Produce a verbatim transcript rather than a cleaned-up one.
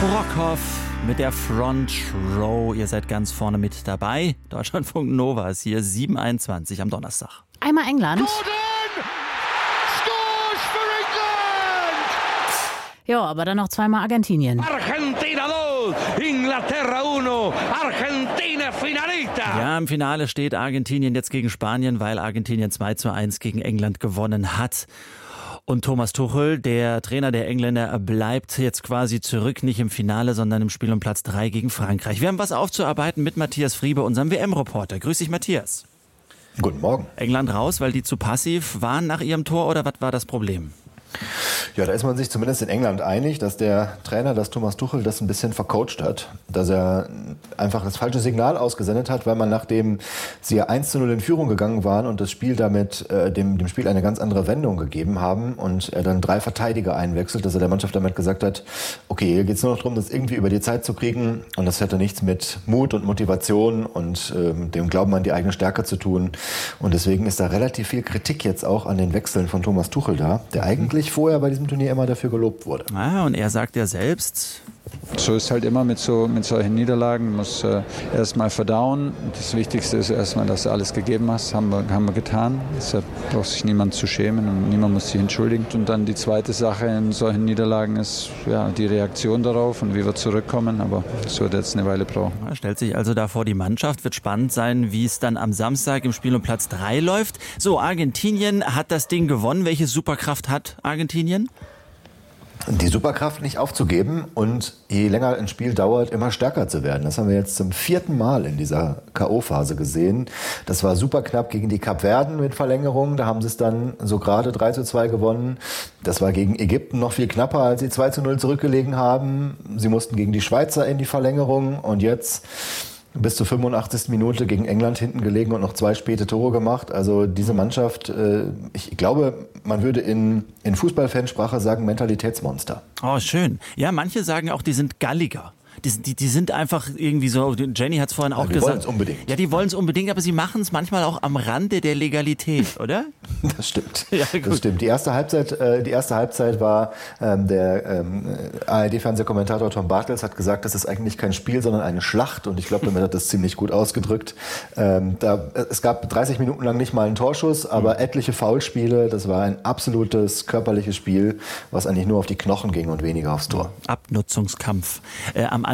Brockhoff mit der Front Row. Ihr seid ganz vorne mit dabei. Deutschlandfunk Nova ist hier, sieben Uhr einundzwanzig am Donnerstag. Einmal England. Gordon scores for England! Ja, aber dann noch zweimal Argentinien. Argentina dos, Inglaterra uno, Argentina finalista! Ja, im Finale steht Argentinien jetzt gegen Spanien, weil Argentinien zwei zu eins gegen England gewonnen hat. Und Thomas Tuchel, der Trainer der Engländer, bleibt jetzt quasi zurück, nicht im Finale, sondern im Spiel um Platz drei gegen Frankreich. Wir haben was aufzuarbeiten mit Matthias Friebe, unserem W M-Reporter. Grüß dich, Matthias. Guten Morgen. England raus, weil die zu passiv waren nach ihrem Tor, oder was war das Problem? Ja, da ist man sich zumindest in England einig, dass der Trainer, dass Thomas Tuchel das ein bisschen vercoacht hat. Dass er einfach das falsche Signal ausgesendet hat, weil man, nachdem sie ja eins zu null in Führung gegangen waren und das Spiel damit äh, dem, dem Spiel eine ganz andere Wendung gegeben haben und er dann drei Verteidiger einwechselt, dass er der Mannschaft damit gesagt hat, okay, hier geht es nur noch darum, das irgendwie über die Zeit zu kriegen, und das hätte nichts mit Mut und Motivation und ähm, dem Glauben an die eigene Stärke zu tun. Und deswegen ist da relativ viel Kritik jetzt auch an den Wechseln von Thomas Tuchel da, der eigentlich vorher bei diesem Turnier immer dafür gelobt wurde. Ah, und er sagt ja selbst, so ist halt immer mit, so, mit solchen Niederlagen. Man muss äh, erst mal verdauen. Das Wichtigste ist erstmal, dass du alles gegeben hast. Haben wir, haben wir getan. Deshalb braucht sich niemand zu schämen und niemand muss sich entschuldigen. Und dann die zweite Sache in solchen Niederlagen ist ja, die Reaktion darauf und wie wir zurückkommen. Aber das wird jetzt eine Weile brauchen. Er stellt sich also da vor die Mannschaft. Wird spannend sein, wie es dann am Samstag im Spiel um Platz drei läuft. So, Argentinien hat das Ding gewonnen. Welche Superkraft hat Argentinien? Die Superkraft nicht aufzugeben und je länger ein Spiel dauert, immer stärker zu werden. Das haben wir jetzt zum vierten Mal in dieser K O-Phase gesehen. Das war super knapp gegen die Kapverden mit Verlängerung. Da haben sie es dann so gerade drei zu zwei gewonnen. Das war gegen Ägypten noch viel knapper, als sie zwei zu null zurückgelegen haben. Sie mussten gegen die Schweizer in die Verlängerung und jetzt bis zur fünfundachtzigsten Minute gegen England hinten gelegen und noch zwei späte Tore gemacht. Also diese Mannschaft, ich glaube, man würde in, in Fußballfansprache sagen, Mentalitätsmonster. Oh, schön. Ja, manche sagen auch, die sind galliger. Die, die, die sind einfach irgendwie so, Jenny hat es vorhin auch ja, die gesagt. Die wollen es unbedingt. Ja, die wollen es unbedingt, aber sie machen es manchmal auch am Rande der Legalität, oder? Das stimmt. Ja, das stimmt. Die erste Halbzeit, äh, die erste Halbzeit war, ähm, der ähm, A R D-Fernsehkommentator Tom Bartels hat gesagt, das ist eigentlich kein Spiel, sondern eine Schlacht. Und ich glaube, damit hat das ziemlich gut ausgedrückt. Ähm, da, es gab dreißig Minuten lang nicht mal einen Torschuss, aber etliche Foulspiele. Das war ein absolutes körperliches Spiel, was eigentlich nur auf die Knochen ging und weniger aufs Tor. Abnutzungskampf. Äh, am